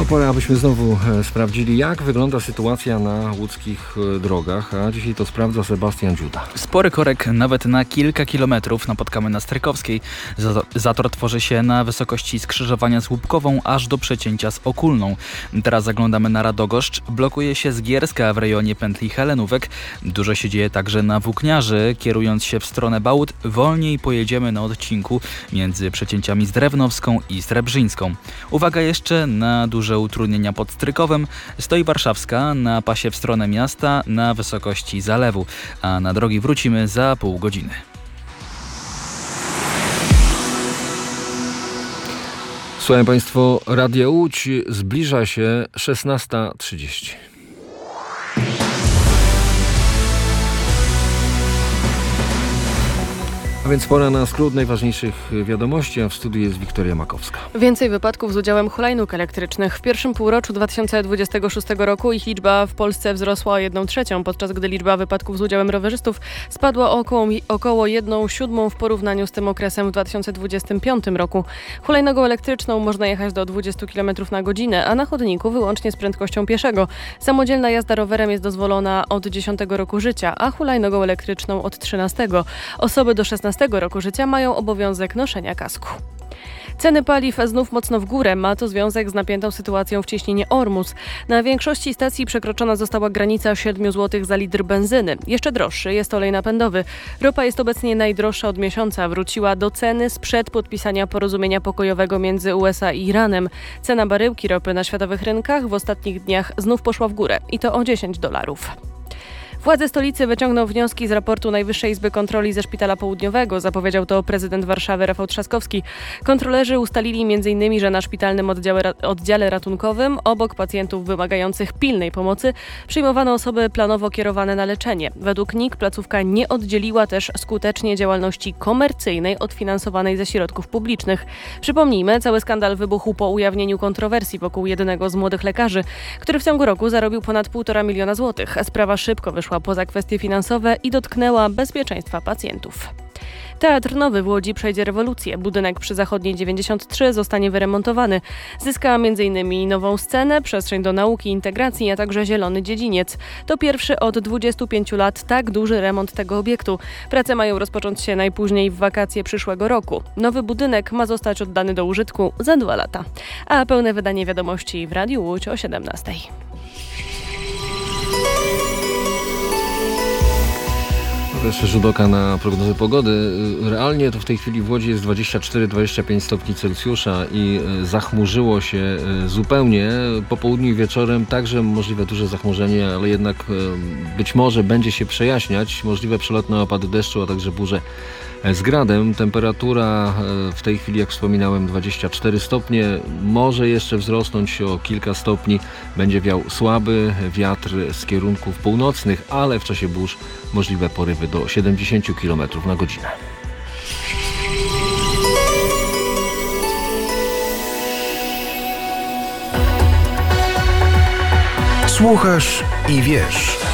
Pora, abyśmy znowu sprawdzili, jak wygląda sytuacja na łódzkich drogach, a dzisiaj to sprawdza Sebastian Dziuda. Spory korek nawet na kilka kilometrów napotkamy na Strykowskiej. Zator tworzy się na wysokości skrzyżowania z Łupkową aż do przecięcia z Okulną. Teraz zaglądamy na Radogoszcz. Blokuje się Zgierska w rejonie pętli Helenówek. Dużo się dzieje także na Włókniarzy. Kierując się w stronę Bałut, wolniej pojedziemy na odcinku między przecięciami z Drewnowską i Srebrzyńską. Uwaga jeszcze na duże utrudnienia pod Strykowem. Stoi Warszawska na pasie w stronę miasta na wysokości zalewu, a na drogi wrócimy za pół godziny. Słuchaj Państwo, Radio Łódź, zbliża się 16:30. A więc pora na skrót najważniejszych wiadomości, a w studiu jest Wiktoria Makowska. Więcej wypadków z udziałem hulajnóg elektrycznych. W pierwszym półroczu 2026 roku ich liczba w Polsce wzrosła o 1/3, podczas gdy liczba wypadków z udziałem rowerzystów spadła o około 1/7 w porównaniu z tym okresem w 2025 roku. Hulajnogą elektryczną można jechać do 20 km na godzinę, a na chodniku wyłącznie z prędkością pieszego. Samodzielna jazda rowerem jest dozwolona od 10 roku życia, a hulajnogą elektryczną od 13. Osoby do 16 roku życia mają obowiązek noszenia kasku. Ceny paliw znów mocno w górę. Ma to związek z napiętą sytuacją w cieśninie Ormus. Na większości stacji przekroczona została granica 7 zł za litr benzyny. Jeszcze droższy jest olej napędowy. Ropa jest obecnie najdroższa od miesiąca. Wróciła do ceny sprzed podpisania porozumienia pokojowego między USA i Iranem. Cena baryłki ropy na światowych rynkach w ostatnich dniach znów poszła w górę i to o $10. Władze stolicy wyciągną wnioski z raportu Najwyższej Izby Kontroli ze Szpitala Południowego, zapowiedział to prezydent Warszawy Rafał Trzaskowski. Kontrolerzy ustalili m.in., że na szpitalnym oddziale ratunkowym obok pacjentów wymagających pilnej pomocy przyjmowano osoby planowo kierowane na leczenie. Według NIK placówka nie oddzieliła też skutecznie działalności komercyjnej od finansowanej ze środków publicznych. Przypomnijmy, cały skandal wybuchł po ujawnieniu kontrowersji wokół jednego z młodych lekarzy, który w ciągu roku zarobił ponad 1,5 miliona złotych. Sprawa szybko wyszła poza kwestie finansowe i dotknęła bezpieczeństwa pacjentów. Teatr Nowy w Łodzi przejdzie rewolucję. Budynek przy Zachodniej 93 zostanie wyremontowany. Zyska m.in. nową scenę, przestrzeń do nauki i integracji, a także zielony dziedziniec. To pierwszy od 25 lat tak duży remont tego obiektu. Prace mają rozpocząć się najpóźniej w wakacje przyszłego roku. Nowy budynek ma zostać oddany do użytku za 2 lata. A pełne wydanie wiadomości w Radiu Łódź o 17. Jeszcze rzut oka na prognozę pogody. Realnie to w tej chwili w Łodzi jest 24-25 stopni Celsjusza i zachmurzyło się zupełnie. Po południu i wieczorem także możliwe duże zachmurzenie, ale jednak być może będzie się przejaśniać. Możliwe przelotne opady deszczu, a także burze z gradem. Temperatura w tej chwili, jak wspominałem, 24 stopnie. Może jeszcze wzrosnąć o kilka stopni. Będzie wiał słaby wiatr z kierunków północnych, ale w czasie burz możliwe porywy do 70 km na godzinę. Słuchasz i wiesz.